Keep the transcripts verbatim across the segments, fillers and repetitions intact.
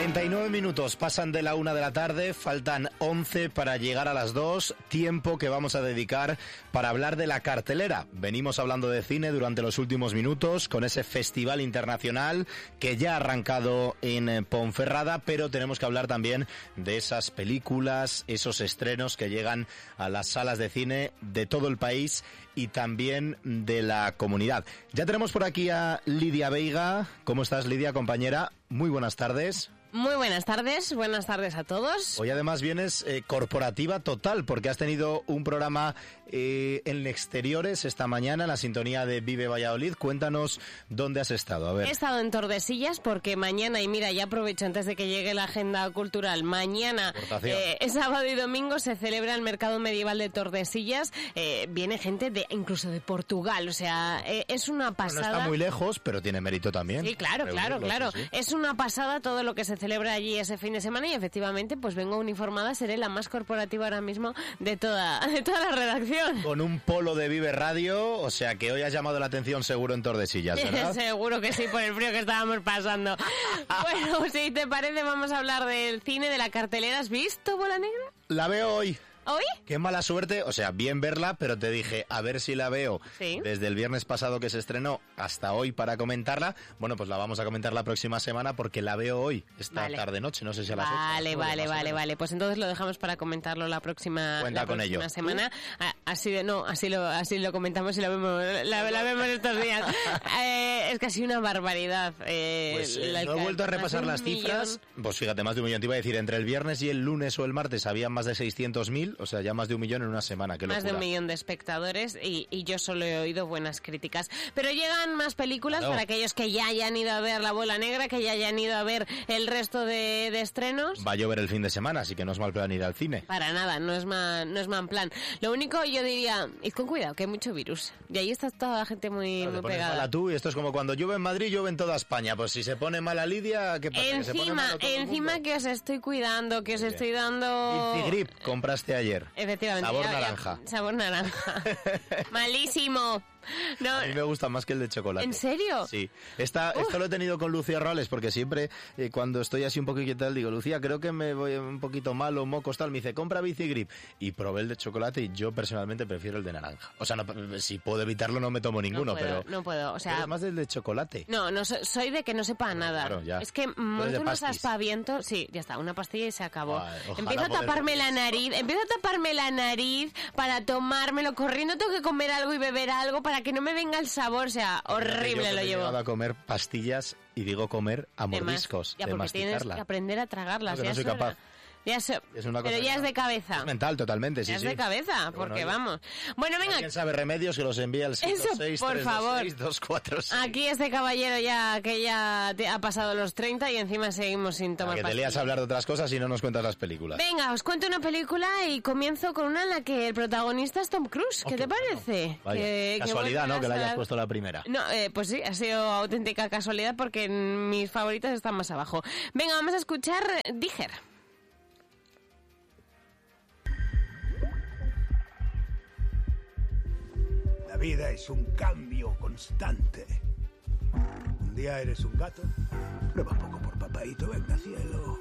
treinta y nueve minutos pasan de la una de la tarde, faltan once para llegar a las dos, tiempo que vamos a dedicar para hablar de la cartelera. Venimos hablando de cine durante los últimos minutos con ese festival internacional que ya ha arrancado en Ponferrada, pero tenemos que hablar también de esas películas, esos estrenos que llegan a las salas de cine de todo el país y también de la comunidad. Ya tenemos por aquí a Lidia Veiga. ¿Cómo estás, Lidia, compañera? Muy buenas tardes. Muy buenas tardes, buenas tardes a todos. Hoy además vienes eh, corporativa total, porque has tenido un programa eh, en exteriores esta mañana, en la sintonía de Vive Valladolid. Cuéntanos dónde has estado, a ver. He estado en Tordesillas porque mañana, y mira, ya aprovecho antes de que llegue la agenda cultural, mañana, eh, sábado y domingo, se celebra el Mercado Medieval de Tordesillas. Eh, viene gente de incluso de Portugal, o sea, eh, es una pasada. Bueno, no está muy lejos, pero tiene mérito también. Sí, claro, claro, claro. Sí. Es una pasada todo lo que se celebra allí ese fin de semana y efectivamente pues vengo uniformada, seré la más corporativa ahora mismo de toda, de toda la redacción. Con un polo de Vive Radio, o sea que hoy has llamado la atención seguro en Tordesillas, ¿verdad? Seguro que sí, por el frío que estábamos pasando. Bueno, si te parece vamos a hablar del cine, de la cartelera. ¿Has visto Bola Negra? La veo hoy. ¿Hoy? Qué mala suerte, o sea, bien verla, pero te dije, a ver si la veo ¿Sí? desde el viernes pasado que se estrenó hasta hoy para comentarla. Bueno, pues la vamos a comentar la próxima semana porque la veo hoy, esta vale. tarde-noche, no sé si a las ocho. Vale, vale, vale, vale. Pues entonces lo dejamos para comentarlo la próxima, Cuenta la con próxima ello. semana. ¿Tú? Así de, no, así lo, así lo comentamos y la vemos, la, la vemos estos días. eh, es casi una barbaridad. Eh, pues eh, la, no he vuelto a repasar las cifras. Millón. Pues fíjate, más de un millón. Te iba a decir, entre el viernes y el lunes o el martes había más de seiscientos mil, o sea, ya más de un millón en una semana. Qué más locura. de un millón de espectadores y, y yo solo he oído buenas críticas. Pero llegan más películas claro. para aquellos que ya hayan ido a ver La Bola Negra, que ya hayan ido a ver el resto de, de estrenos. Va a llover el fin de semana, así que no es mal plan ir al cine. Para nada, no es mal, no es mal plan. Lo único yo diría, id con cuidado, que hay mucho virus. Y ahí está toda la gente muy, claro, muy te pones pegada. Mala tú, y esto es como cuando llueve en Madrid, llueve en toda España. Pues si se pone mala Lidia, ¿qué pasa? Encima, ¿Que se pone malo todo encima el mundo? que os estoy cuidando, que os estoy dando... Vizigrip compraste ayer. Efectivamente. Sabor ya, naranja. Ya, sabor naranja. Malísimo. No. A mí me gusta más que el de chocolate. ¿En serio? Sí. Esta, esto lo he tenido con Lucía Rales, porque siempre eh, cuando estoy así un poquito tal, digo, Lucía, creo que me voy un poquito malo, mocos, tal. Me dice, compra Vizigrip. Y probé el de chocolate y yo personalmente prefiero el de naranja. O sea, no, si puedo evitarlo no me tomo ninguno, no puedo, pero... No puedo, o sea... más del de chocolate. No, no so, soy de que no sepa bueno, nada. Claro, ya. Es que monto unos aspavientos... Sí, ya está, una pastilla y se acabó. Vale, empiezo a taparme la nariz, empiezo a taparme la nariz para tomármelo corriendo. Tengo que comer algo y beber algo para que no me venga el sabor, o sea, horrible lo llevo. He llegado a comer pastillas y digo comer a mordiscos, ya, de porque tienes que aprender a tragarlas. No, ya no soy capaz. Ya so, es una cosa pero ya es de cabeza. Es mental, totalmente, sí, ya es sí. de cabeza, porque bueno, vamos. Bueno, venga. ¿Quién sabe remedios que los envía al seis dos seis, por tres dos seis, dos cuatro seis? Aquí este caballero ya que ya te ha pasado los treinta y encima seguimos sin tomar pastillas. Que te lías a hablar de otras cosas y no nos cuentas las películas. Venga, os cuento una película y comienzo con una en la que el protagonista es Tom Cruise. ¿Qué okay, te parece? Bueno. Vaya, que, casualidad, que ¿no? Que la hayas puesto la primera. No, eh, pues sí, ha sido auténtica casualidad porque mis favoritas están más abajo. Venga, vamos a escuchar Díger. La vida es un cambio constante. Un día eres un gato, prueba un poco por papaíto, venga cielo.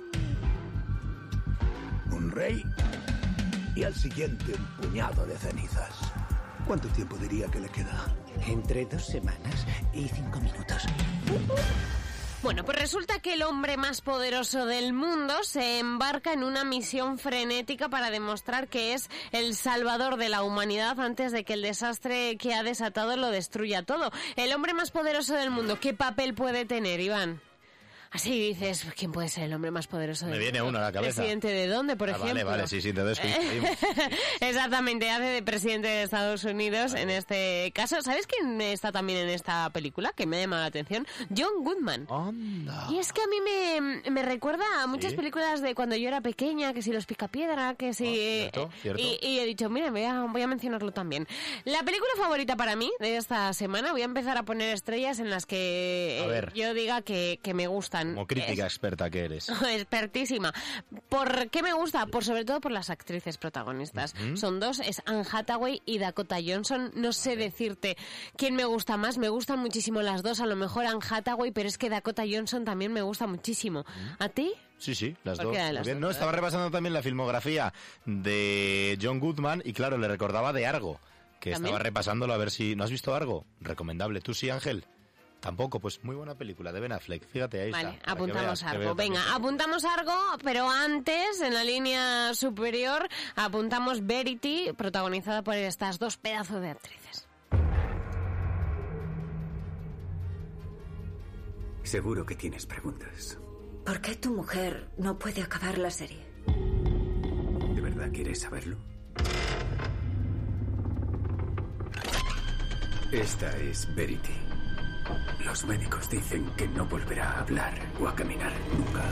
Un rey y al siguiente un puñado de cenizas. ¿Cuánto tiempo diría que le queda? Entre dos semanas y cinco minutos. Bueno, pues resulta que el hombre más poderoso del mundo se embarca en una misión frenética para demostrar que es el salvador de la humanidad antes de que el desastre que ha desatado lo destruya todo. El hombre más poderoso del mundo, ¿qué papel puede tener, Iván? Así dices, ¿quién puede ser el hombre más poderoso del mundo? Me viene uno a la cabeza. ¿Presidente de dónde, por ah, ejemplo? Vale, vale, sí, sí, entonces coincidimos. Exactamente, hace de presidente de Estados Unidos vale. en este caso. ¿Sabes quién está también en esta película? Que me ha llamado la atención. John Goodman. Anda. Y es que a mí me, me recuerda a muchas ¿Sí? películas de cuando yo era pequeña, que si Los Picapiedra, que si... Oh, ¿cierto? ¿Cierto? Y, y he dicho, mira, voy a, voy a mencionarlo también. La película favorita para mí de esta semana, voy a empezar a poner estrellas en las que eh, yo diga que, que me gustan. Como crítica es... experta que eres. Expertísima. ¿Por qué me gusta? Por sobre todo por las actrices protagonistas. Uh-huh. Son dos, es Anne Hathaway y Dakota Johnson. No sé decirte quién me gusta más. Me gustan muchísimo las dos. A lo mejor Anne Hathaway, pero es que Dakota Johnson también me gusta muchísimo. Uh-huh. ¿A ti? Sí, sí, las dos. Las Muy bien. dos, No, estaba repasando también la filmografía de John Goodman y claro, le recordaba de Argo, que ¿También? estaba repasándolo a ver si... ¿No has visto Argo? Recomendable. ¿Tú sí, Ángel? Tampoco, pues muy buena película de Ben Affleck. Fíjate, ahí Vale, está. para que apuntamos veas que algo. veo Venga, también. apuntamos algo, pero antes, en la línea superior, apuntamos Verity, protagonizada por estas dos pedazos de actrices. Seguro que tienes preguntas. ¿Por qué tu mujer no puede acabar la serie? ¿De verdad quieres saberlo? Esta es Verity. Los médicos dicen que no volverá a hablar o a caminar nunca.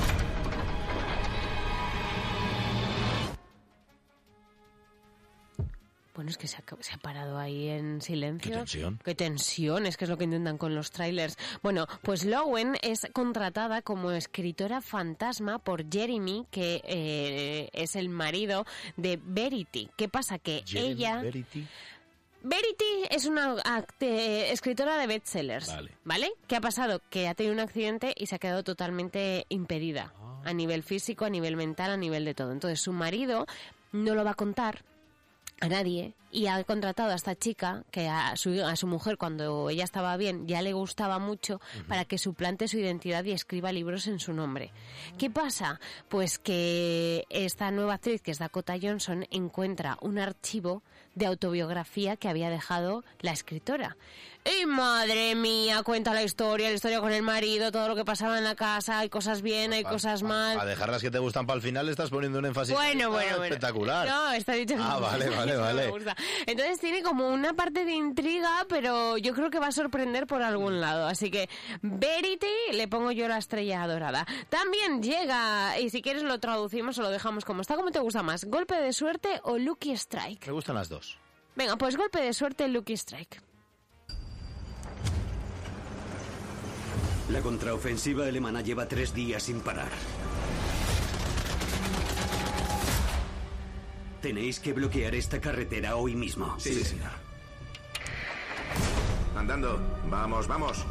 Bueno, es que se ha, se ha parado ahí en silencio. Qué tensión. Qué tensión, es que es lo que intentan con los trailers. Bueno, pues Lowen es contratada como escritora fantasma por Jeremy, que eh, es el marido de Verity. ¿Qué pasa? Que Jeremy ella... Verity. Verity es una acte- escritora de bestsellers, Vale. ¿vale? ¿Qué ha pasado? Que ha tenido un accidente y se ha quedado totalmente impedida. Ah. A nivel físico, a nivel mental, a nivel de todo. Entonces su marido no lo va a contar a nadie y ha contratado a esta chica que a su, a su mujer cuando ella estaba bien ya le gustaba mucho uh-huh. para que suplante su identidad y escriba libros en su nombre. ¿Qué pasa? Pues que esta nueva actriz, que es Dakota Johnson, encuentra un archivo de autobiografía que había dejado la escritora. ¡Y madre mía! Cuenta la historia, la historia con el marido, todo lo que pasaba en la casa, hay cosas bien, hay Pa- cosas pa- mal. Para dejar las que te gustan para el final le estás poniendo un énfasis Bueno, bueno, bueno. espectacular. No, está dicho que Ah, me vale, gusta, vale, que no vale. me gusta. Entonces tiene como una parte de intriga, pero yo creo que va a sorprender por algún lado. Así que Verity, le pongo yo la estrella dorada. También llega, y si quieres lo traducimos o lo dejamos como está, ¿cómo te gusta más? ¿Golpe de suerte o Lucky Strike? Me gustan las dos. Venga, pues golpe de suerte, Lucky Strike. La contraofensiva alemana lleva tres días sin parar. Tenéis que bloquear esta carretera hoy mismo. Sí, sí, señor. Andando. Vamos, vamos.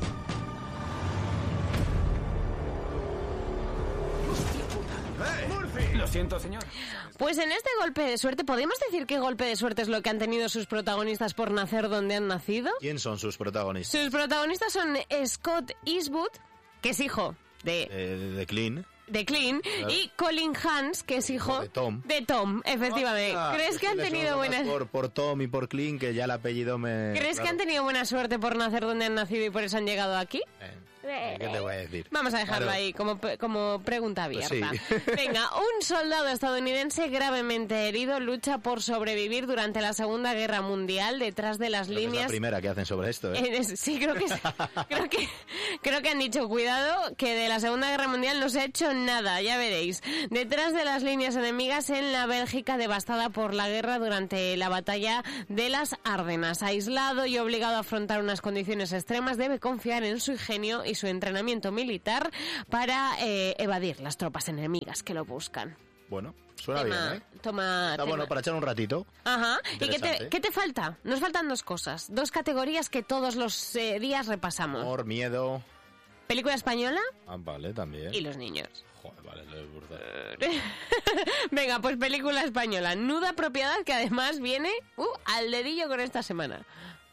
Lo siento, señor. Pues en este golpe de suerte, ¿podemos decir que golpe de suerte es lo que han tenido sus protagonistas por nacer donde han nacido? ¿Quién son sus protagonistas? Sus protagonistas son Scott Eastwood, que es hijo de... Eh, de Clean. de Clint, Claro. y Colin Hans, que es hijo de Tom. de Tom, efectivamente. Ah, ¿Crees es que han le tenido sonó más buena Por, por Tom y por Clean, que ya el apellido me... ¿Crees claro. que han tenido buena suerte por nacer donde han nacido y por eso han llegado aquí? Eh, ¿Qué te voy a decir? Vamos a dejarlo Claro. ahí como, pe- como pregunta Pues abierta. sí. Venga, un soldado estadounidense gravemente herido lucha por sobrevivir durante la Segunda Guerra Mundial detrás de las Creo que es la líneas. primera que hacen sobre esto, ¿eh? Eh, Sí, creo que, creo que creo que han dicho, cuidado, que de la Segunda Guerra Mundial no se ha hecho nada, ya veréis. Detrás de las líneas enemigas en la Bélgica devastada por la guerra durante la batalla de las Ardenas. Aislado y obligado a afrontar unas condiciones extremas, debe confiar en su ingenio y su entrenamiento militar para eh, evadir las tropas enemigas que lo buscan. Bueno, suena Tema- bien, ¿eh? Toma, Está tema. bueno para echar un ratito. Ajá. ¿Y qué te, Interesante. qué te falta? Nos faltan dos cosas, dos categorías que todos los eh, días repasamos. Amor, miedo... Película española Ah, vale, también. y los niños. Joder, vale, lo es verdad. Venga, pues película española. Nuda propiedad, que además viene uh, al dedillo con esta semana.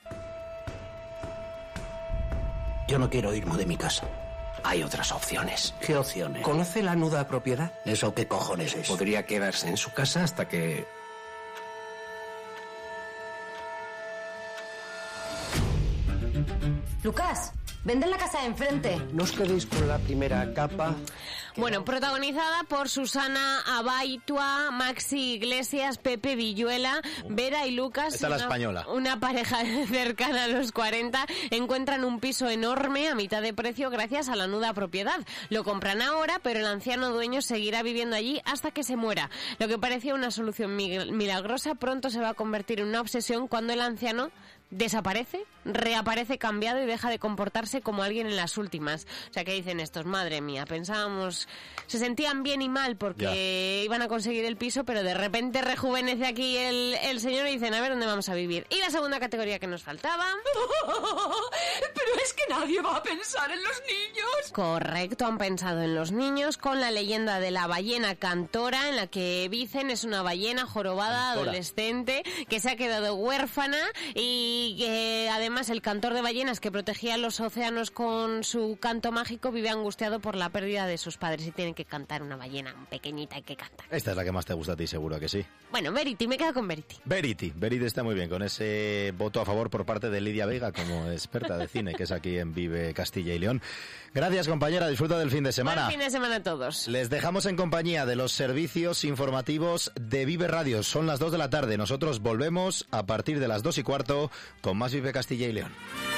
Yo no quiero irme de mi casa. Hay otras opciones. ¿Qué opciones? ¿Conoce la nuda propiedad? ¿Eso qué cojones es? Podría quedarse en su casa hasta que... Lucas, vende la casa de enfrente. No os quedéis con la primera capa. Bueno, protagonizada por Susana Abaitua, Maxi Iglesias, Pepe Villuela, Vera y Lucas. Esta es la una- española. Una pareja cercana a los cuarenta encuentran un piso enorme a mitad de precio gracias a la nuda propiedad. Lo compran ahora, pero el anciano dueño seguirá viviendo allí hasta que se muera. Lo que parecía una solución mi- milagrosa pronto se va a convertir en una obsesión cuando el anciano desaparece, reaparece cambiado y deja de comportarse como alguien en las últimas. O sea, que dicen estos, madre mía, pensábamos, se sentían bien y mal porque ya. iban a conseguir el piso, pero de repente rejuvenece aquí el, el señor y dicen, a ver dónde vamos a vivir. Y la segunda categoría que nos faltaba... Pero es que nadie va a pensar en los niños. Correcto, han pensado en los niños con la leyenda de la ballena cantora, en la que Vicen es una ballena jorobada, cantora. adolescente, que se ha quedado huérfana y que además el cantor de ballenas que protegía los océanos con su canto mágico vive angustiado por la pérdida de sus padres y tiene que cantar una ballena pequeñita y que canta. Esta es la que más te gusta a ti, seguro que sí. Bueno, Verity, me quedo con Verity. Verity, Verity está muy bien, con ese voto a favor por parte de Lidia Vega como experta de cine, que es aquí en Vive Castilla y León. Gracias, compañera, disfruta del fin de semana. Buen fin de semana a todos. Les dejamos en compañía de los servicios informativos de Vive Radio. Son las dos de la tarde, nosotros volvemos a partir de las dos y cuarto con más Vive Castilla y León.